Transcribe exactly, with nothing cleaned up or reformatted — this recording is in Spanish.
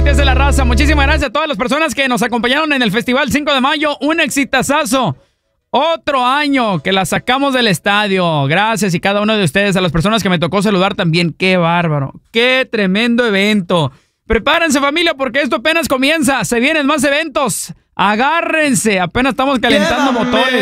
Conectes de la Raza. Muchísimas gracias a todas las personas que nos acompañaron en el Festival cinco de mayo. Un exitazazo. Otro año que la sacamos del estadio. Gracias y cada uno de ustedes, a las personas que me tocó saludar también. Qué bárbaro. Qué tremendo evento. Prepárense, familia, porque esto apenas comienza. Se vienen más eventos. Agárrense. Apenas estamos calentando Llévame. motores.